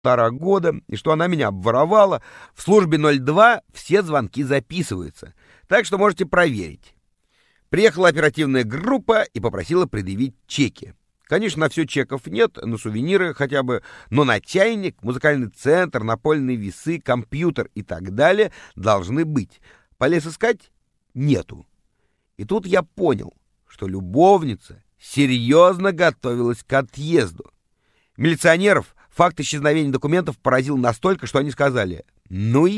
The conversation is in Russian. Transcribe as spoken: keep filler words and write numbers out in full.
полтора года, и что она меня обворовала. В службе ноль два все звонки записываются, так что можете проверить. Приехала оперативная группа и попросила предъявить чеки. Конечно, на все чеков нет, на сувениры хотя бы, но на чайник, музыкальный центр, напольные весы, компьютер и так далее должны быть. Полез искать — нету. И тут я понял, что любовница серьезно готовилась к отъезду. Милиционеров факт исчезновения документов поразил настолько, что они сказали: «Ну и